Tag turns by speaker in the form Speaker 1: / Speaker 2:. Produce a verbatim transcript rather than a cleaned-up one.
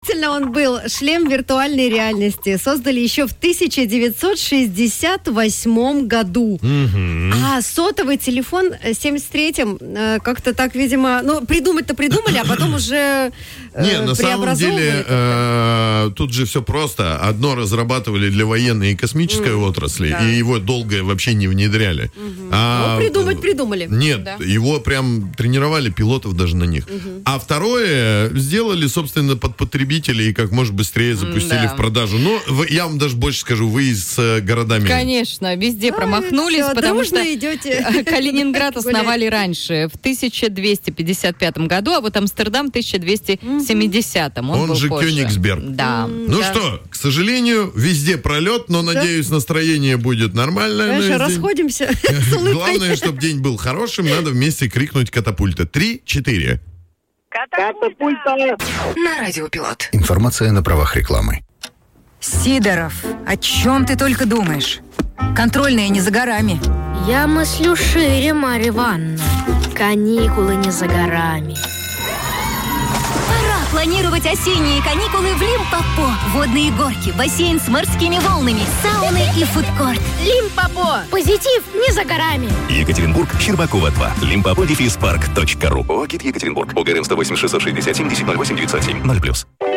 Speaker 1: Он был шлем виртуальной реальности. Создали еще в тысяча девятьсот шестьдесят восьмом году.
Speaker 2: Угу.
Speaker 1: А сотовый телефон в семьдесят третьем э, как-то так, видимо... Ну, придумать-то придумали, а потом уже э,
Speaker 2: Не, на самом деле, э, тут же все просто. Одно разрабатывали для военной и космической mm. отрасли, да. и его долго вообще не внедряли.
Speaker 1: Угу.
Speaker 2: А,
Speaker 1: ну, придумать придумали.
Speaker 2: Нет,
Speaker 1: да.
Speaker 2: его прям тренировали, пилотов даже на них.
Speaker 1: Угу.
Speaker 2: А второе, сделали, собственно, под потребителей и как можно быстрее запустили
Speaker 3: да.
Speaker 2: в продажу. Но я вам даже больше скажу, вы с э, городами.
Speaker 3: Конечно, везде а,
Speaker 1: все,
Speaker 3: промахнулись, потому что
Speaker 1: идете.
Speaker 3: Калининград основали раньше, в тысяча двести пятьдесят пятом году, а вот Амстердам в тысяча двести семидесятом. Он,
Speaker 2: Он
Speaker 3: был
Speaker 2: же
Speaker 3: позже.
Speaker 2: Кёнигсберг.
Speaker 3: Да.
Speaker 2: Ну
Speaker 3: да.
Speaker 2: что, к сожалению, везде пролет, но,
Speaker 1: да.
Speaker 2: надеюсь, настроение будет нормальное.
Speaker 1: Конечно, расходимся с улыбкой.
Speaker 2: Главное, чтобы день был хорошим, надо вместе крикнуть «Катапульта». Три-четыре.
Speaker 4: Катапульта!
Speaker 5: На Радио Пилот.
Speaker 6: Информация на правах рекламы.
Speaker 5: Сидоров, о чем ты только думаешь? Контрольные не за горами.
Speaker 7: Я мыслю шире, Марья Ивановна. Каникулы не за горами.
Speaker 8: Пора планировать осенние каникулы в Лимпопо. Водные горки, бассейн с морскими волнами, сауны и фудкорт.
Speaker 7: Лимпопо! Позитив не за горами.
Speaker 9: Екатеринбург, Щербакова два. Лимпопо дефис парк точка ру. ОГИТ Екатеринбург. ОГРН сто восемь шестьсот шестьдесят семь десять ноль восемь девятьсот семь ноль плюс.